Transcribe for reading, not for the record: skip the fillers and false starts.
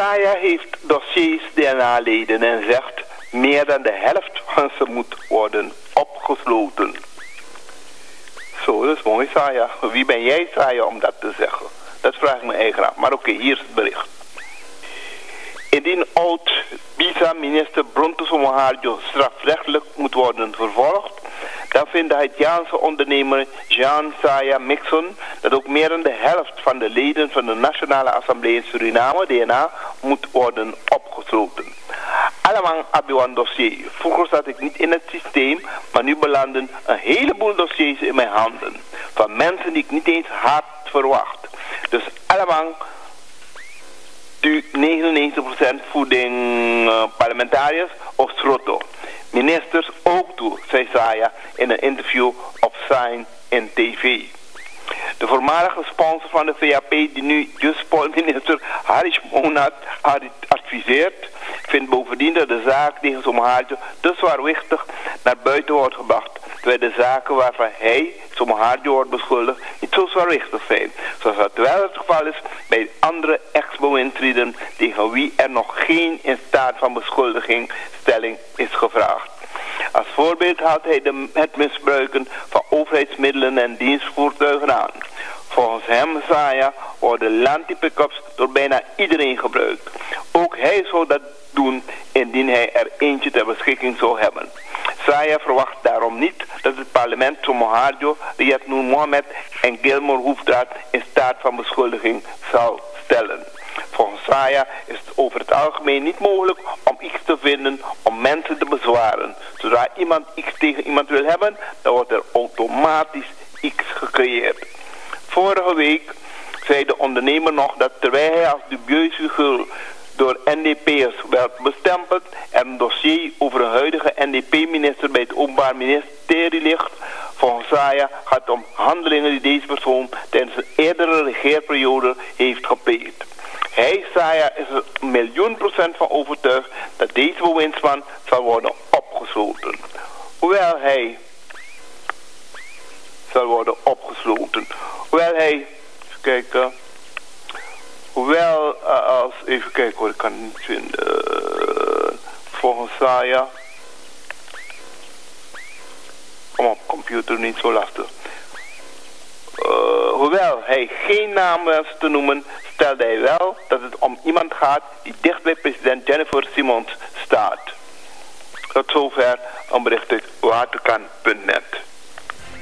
Saya heeft dossiers DNA-leden en zegt meer dan de helft van ze moet worden opgesloten. Zo, dat is mooi, Saya. Wie ben jij, Saya, om dat te zeggen? Dat vraag ik me eigen af. Maar oké, hier is het bericht. Indien oud-BISA-minister Bronto Somoharjo strafrechtelijk moet worden vervolgd, dan vindt de Haitiaanse ondernemer Jean Saya Mixon dat ook meer dan de helft van de leden van de Nationale Assemblée in Suriname, DNA, moet worden opgesloten. Allemaal Abiwan dossier. Vroeger zat ik niet in het systeem, maar nu belanden een heleboel dossiers in mijn handen. Van mensen die ik niet eens had verwacht. Dus allemaal u 99% voeding parlementariërs of schroto. Ministers ook toe, zei Saya in een interview op Sign in TV. De voormalige sponsor van de VAP, die nu justpolitiminister Harish Monat adviseert, vindt bovendien dat de zaak tegen Somoharjo te zwaarwichtig naar buiten wordt gebracht, terwijl de zaken waarvan hij, Somoharjo, wordt beschuldigd niet zo zwaarwichtig zijn, zoals dat wel het geval is bij andere ex-bewindslieden tegen wie er nog geen in staat van beschuldigingstelling is gevraagd. Als voorbeeld haalt hij het misbruiken van overheidsmiddelen en dienstvoertuigen aan. Volgens hem, Saya, worden lanti-pick-ups door bijna iedereen gebruikt. Ook hij zou dat doen indien hij er eentje ter beschikking zou hebben. Saya verwacht daarom niet dat het parlement Somoharjo, Riyad Noor Mohammed en Gilmore Hoefdraad in staat van beschuldiging zal stellen. Volgens Saya is het over het algemeen niet mogelijk om iets te vinden om mensen te bezwaren. Zodra iemand iets tegen iemand wil hebben, dan wordt er automatisch iets gecreëerd. Vorige week zei de ondernemer nog dat terwijl hij als dubieus figuur door NDP'ers werd bestempeld en een dossier over een huidige NDP-minister bij het Openbaar Ministerie ligt. Volgens Saya gaat het om handelingen die deze persoon tijdens een eerdere regeerperiode heeft gepleegd. Hij, Saya, is er 1.000.000% van overtuigd dat deze bewindsman zal worden opgesloten. Hoewel hij zal worden opgesloten. Hoewel hij, even kijken, even kijken hoor, ik kan het niet vinden. Volgens Saya, kom op, computer niet zo lastig. Hoewel hij geen naam wenst te noemen, stelde hij wel dat het om iemand gaat die dicht bij president Jennifer Simons staat. Tot zover een bericht uit waterkan.net.